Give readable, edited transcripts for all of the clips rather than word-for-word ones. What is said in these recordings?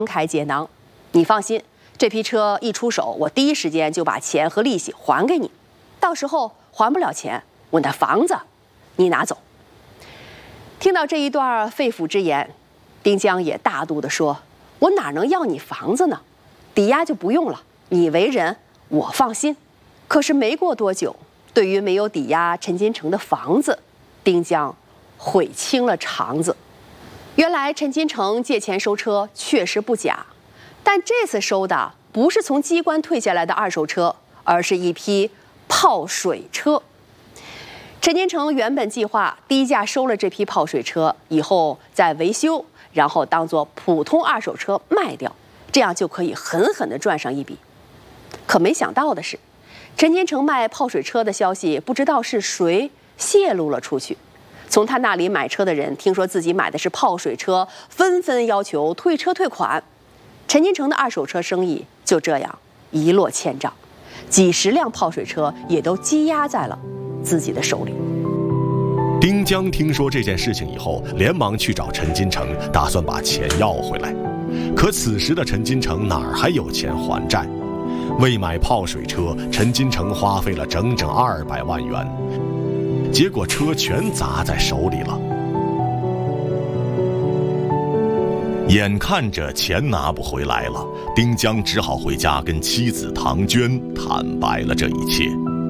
开解囊，你放心，这批车一出手，我第一时间就把钱和利息还给你。到时候还不了钱，我那房子你拿走。听到这一段肺腑之言，丁江也大度地说：“我哪能要你房子呢？抵押就不用了，你为人我放心。”可是没过多久，对于没有抵押陈金城的房子，丁江悔青了肠子。原来陈金城借钱收车确实不假，但这次收的不是从机关退下来的二手车，而是一批泡水车。陈金城原本计划低价收了这批泡水车，以后再维修，然后当作普通二手车卖掉，这样就可以狠狠地赚上一笔。可没想到的是，陈金城卖泡水车的消息不知道是谁泄露了出去。从他那里买车的人听说自己买的是泡水车，纷纷要求退车退款。陈金城的二手车生意就这样一落千丈，几十辆泡水车也都积压在了自己的手里。 丁江听说这件事情以后，连忙去找陈金城，打算把钱要回来。可此时的陈金城哪儿还有钱还债？为买泡水车，陈金城花费了整整200万元，结果车全砸在手里了。眼看着钱拿不回来了，丁江只好回家跟妻子唐娟坦白了这一切。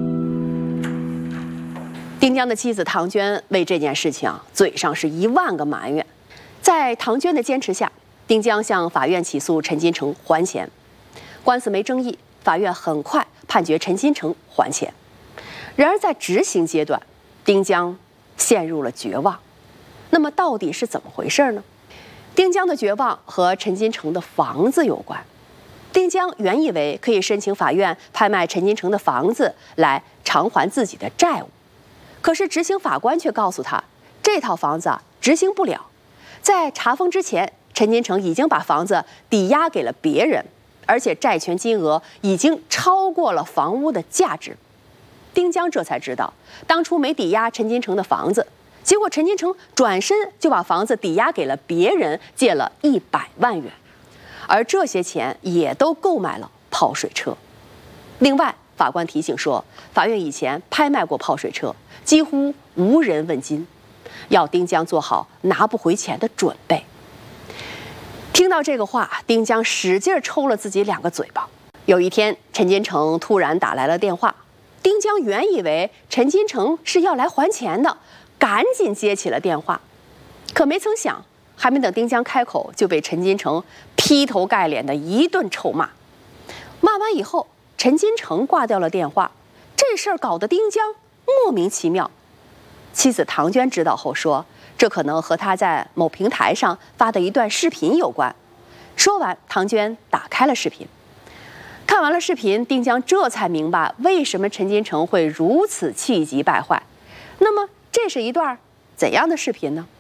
丁江的妻子唐娟为这件事情嘴上是10000个埋怨。在唐娟的坚持下，丁江向法院起诉陈金城还钱。官司没争议，法院很快判决陈金城还钱。然而在执行阶段，丁江陷入了绝望。那么到底是怎么回事呢？丁江的绝望和陈金城的房子有关。丁江原以为可以申请法院拍卖陈金城的房子来偿还自己的债务，可是执行法官却告诉他，这套房子执行不了。在查封之前，陈金城已经把房子抵押给了别人，而且债权金额已经超过了房屋的价值。丁江这才知道，当初没抵押陈金城的房子，结果陈金城转身就把房子抵押给了别人，借了100万元，而这些钱也都购买了泡水车。另外，法官提醒说，法院以前拍卖过泡水车，几乎无人问津，要丁江做好拿不回钱的准备。听到这个话，丁江使劲抽了自己2个嘴巴。有一天，陈金城突然打来了电话，丁江原以为陈金城是要来还钱的，赶紧接起了电话。可没曾想，还没等丁江开口，就被陈金城劈头盖脸的一顿臭骂。骂完以后，陈金城挂掉了电话。这事儿搞得丁江莫名其妙。妻子唐娟知道后说，这可能和他在某平台上发的一段视频有关。说完，唐娟打开了视频。看完了视频，丁江这才明白为什么陈金城会如此气急败坏。那么这是一段怎样的视频呢？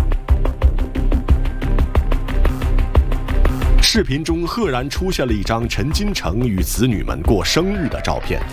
视频中赫然出现了一张陈金城与子女们过生日的照片。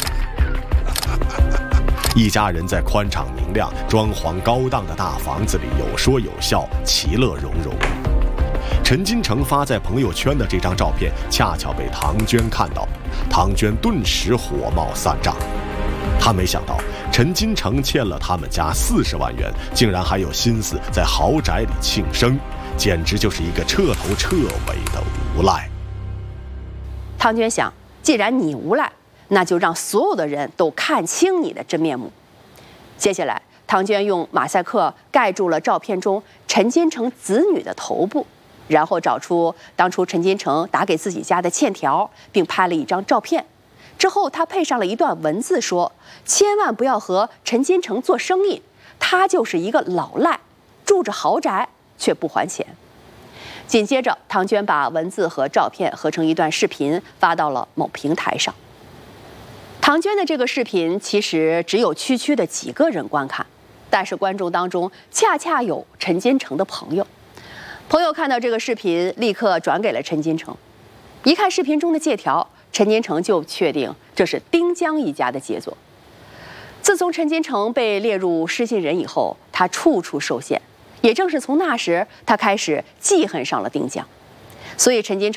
一家人在宽敞明亮、装潢高档的大房子里有说有笑，其乐融融。陈金城发在朋友圈的这张照片恰巧被唐娟看到，唐娟顿时火冒三丈。她没想到陈金城欠了他们家40万元，竟然还有心思在豪宅里庆生，简直就是一个彻头彻尾的无赖。 唐娟想，既然你无赖，那就让所有的人都看清你的真面目。接下来，唐娟用马赛克盖住了照片中陈金城子女的头部，然后找出当初陈金城打给自己家的欠条，并拍了一张照片。之后，他配上了一段文字说：“千万不要和陈金城做生意，他就是一个老赖，住着豪宅却不还钱。”紧接着，唐娟把文字和照片合成一段视频发到了某平台上。唐娟的这个视频其实只有区区的几个人观看，但是观众当中恰恰有陈金城的朋友。朋友看到这个视频，立刻转给了陈金城。一看视频中的借条，陈金城就确定这是丁江一家的杰作。自从陈金城被列入失信人以后，他处处受限，也正是从那时，他开始记恨上了丁江。 所以陈金城